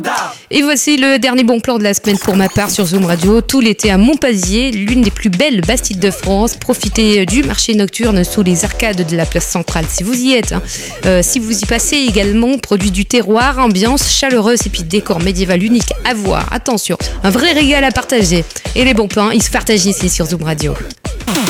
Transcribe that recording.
Et voici le dernier bon plan de la semaine pour ma part sur Zoom Radio. Tout l'été à Montpazier, l'une des plus belles Bastilles de France. Profitez du marché nocturne sous les arcades de la place centrale si vous y êtes. Si vous y passez également, produits du terroir, ambiance chaleureuse et puis décor médiéval unique à voir. Attention, un vrai régal à partager. Et les bons plans, ils se partagent ici sur Zoom Radio.